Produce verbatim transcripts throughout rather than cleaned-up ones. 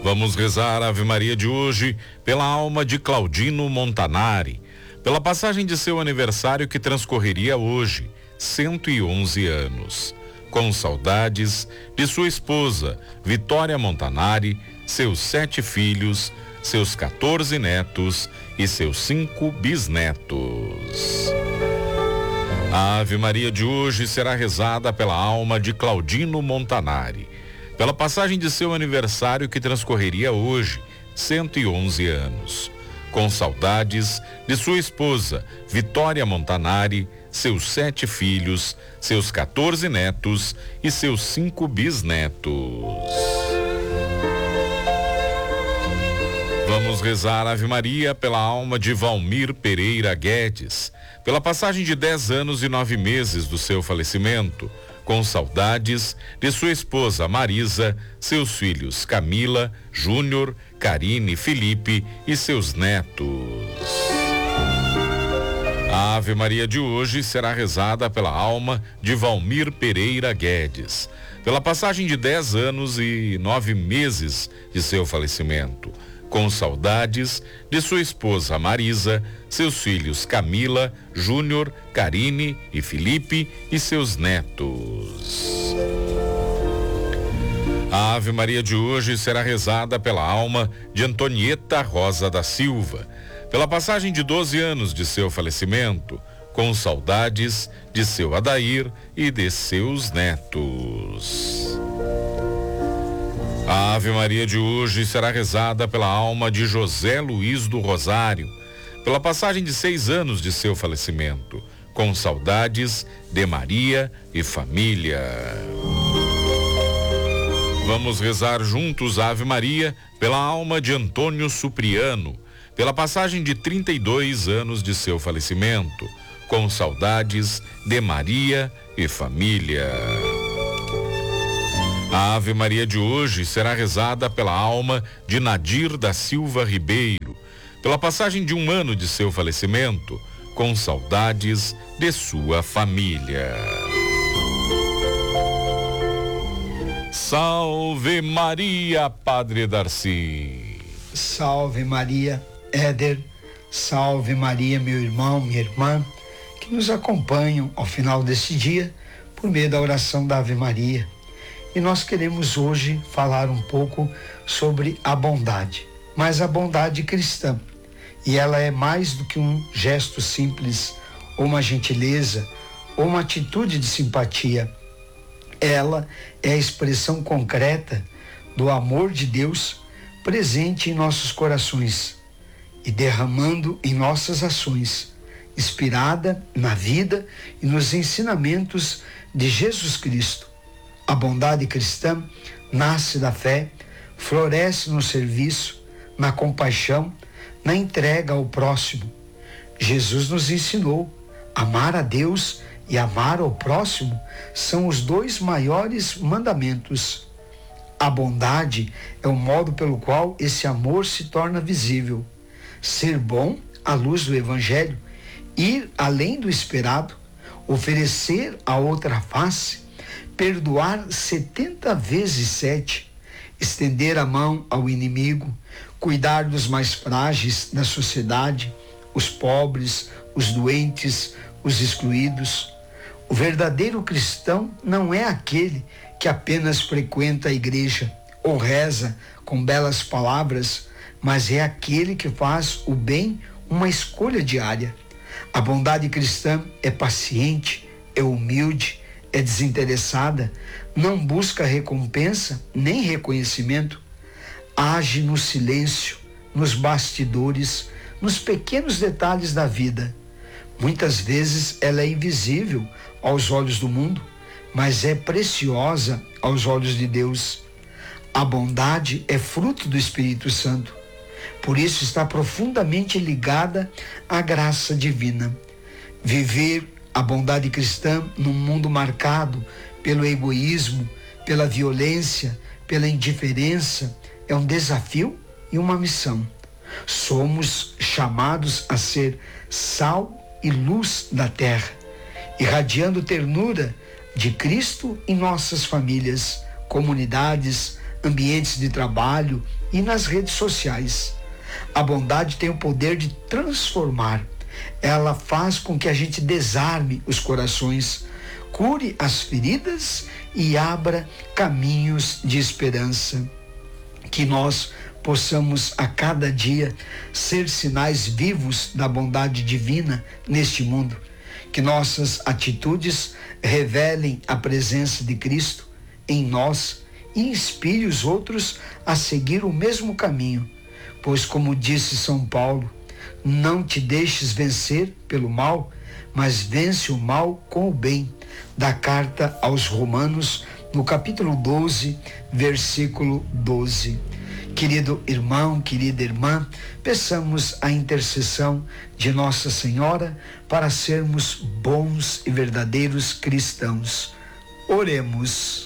Vamos rezar a Ave Maria de hoje pela alma de Claudino Montanari, pela passagem de seu aniversário que transcorreria hoje, cento e onze anos. Com saudades de sua esposa, Vitória Montanari, seus sete filhos, seus quatorze netos e seus cinco bisnetos. A Ave Maria de hoje será rezada pela alma de Claudino Montanari, pela passagem de seu aniversário que transcorreria hoje, cento e onze anos. Com saudades de sua esposa, Vitória Montanari, seus sete filhos, seus quatorze netos e seus cinco bisnetos. Vamos rezar a Ave Maria pela alma de Valmir Pereira Guedes, pela passagem de dez anos e nove meses do seu falecimento, com saudades de sua esposa Marisa, seus filhos Camila, Júnior, Karine, Felipe e seus netos. A Ave Maria de hoje será rezada pela alma de Valmir Pereira Guedes, pela passagem de dez anos e nove meses de seu falecimento, com saudades de sua esposa Marisa, seus filhos Camila, Júnior, Karine e Felipe e seus netos. A Ave Maria de hoje será rezada pela alma de Antonieta Rosa da Silva, pela passagem de doze anos de seu falecimento, com saudades de seu Adair e de seus netos. A Ave Maria de hoje será rezada pela alma de José Luiz do Rosário, pela passagem de seis anos de seu falecimento, com saudades de Maria e família. Vamos rezar juntos a Ave Maria pela alma de Antônio Supriano, pela passagem de trinta e dois anos de seu falecimento, com saudades de Maria e família. A Ave Maria de hoje será rezada pela alma de Nadir da Silva Ribeiro, pela passagem de um ano de seu falecimento, com saudades de sua família. Salve Maria, Padre Darcy. Salve Maria, Éder. Salve Maria, meu irmão, minha irmã, que nos acompanham ao final desse dia por meio da oração da Ave Maria. E nós queremos hoje falar um pouco sobre a bondade, mas a bondade cristã. E ela é mais do que um gesto simples, ou uma gentileza, ou uma atitude de simpatia. Ela é a expressão concreta do amor de Deus presente em nossos corações e derramando em nossas ações, inspirada na vida e nos ensinamentos de Jesus Cristo. A bondade cristã nasce da fé, floresce no serviço, na compaixão, na entrega ao próximo. Jesus nos ensinou: amar a Deus e amar ao próximo são os dois maiores mandamentos. A bondade é o modo pelo qual esse amor se torna visível. Ser bom à luz do Evangelho, ir além do esperado, oferecer a outra face, perdoar setenta vezes sete, estender a mão ao inimigo, cuidar dos mais frágeis da sociedade, os pobres, os doentes, os excluídos. O verdadeiro cristão não é aquele que apenas frequenta a igreja ou reza com belas palavras, mas é aquele que faz o bem uma escolha diária. A bondade cristã é paciente, é humilde, é desinteressada, não busca recompensa nem reconhecimento, age no silêncio, nos bastidores, nos pequenos detalhes da vida. Muitas vezes ela é invisível aos olhos do mundo, mas é preciosa aos olhos de Deus. A bondade é fruto do Espírito Santo, por isso está profundamente ligada à graça divina. Viver a bondade cristã num mundo marcado pelo egoísmo, pela violência, pela indiferença, é um desafio e uma missão. Somos chamados a ser sal e luz da terra, irradiando ternura de Cristo em nossas famílias, comunidades, ambientes de trabalho e nas redes sociais. A bondade tem o poder de transformar. Ela faz com que a gente desarme os corações, cure as feridas e abra caminhos de esperança. Que nós possamos a cada dia ser sinais vivos da bondade divina neste mundo. Que nossas atitudes revelem a presença de Cristo em nós e inspire os outros a seguir o mesmo caminho. Pois, como disse São Paulo, não te deixes vencer pelo mal, mas vence o mal com o bem. Da carta aos Romanos, no capítulo doze, versículo doze. Querido irmão, querida irmã, peçamos a intercessão de Nossa Senhora para sermos bons e verdadeiros cristãos. Oremos.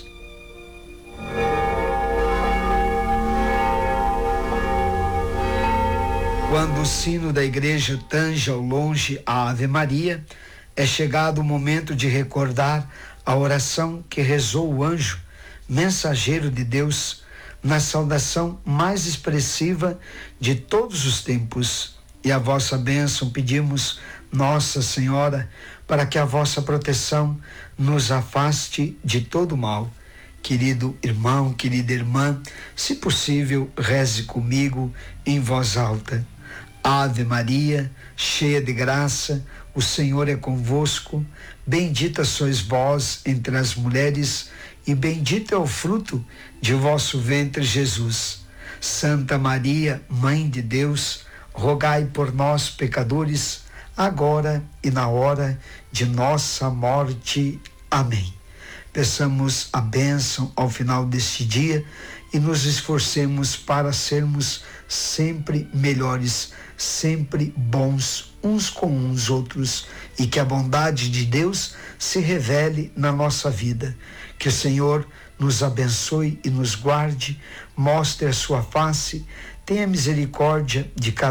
Quando o sino da igreja tange ao longe a Ave Maria, é chegado o momento de recordar a oração que rezou o anjo, mensageiro de Deus, na saudação mais expressiva de todos os tempos. E a vossa bênção pedimos, Nossa Senhora, para que a vossa proteção nos afaste de todo mal. Querido irmão, querida irmã, se possível, reze comigo em voz alta. Ave Maria, cheia de graça, o Senhor é convosco. Bendita sois vós entre as mulheres, e bendito é o fruto de vosso ventre, Jesus. Santa Maria, Mãe de Deus, rogai por nós, pecadores, agora e na hora de nossa morte. Amém. Peçamos a bênção ao final deste dia e nos esforcemos para sermos sempre melhores, sempre bons uns com os outros, e que a bondade de Deus se revele na nossa vida. Que o Senhor nos abençoe e nos guarde, mostre a sua face, tenha misericórdia de cada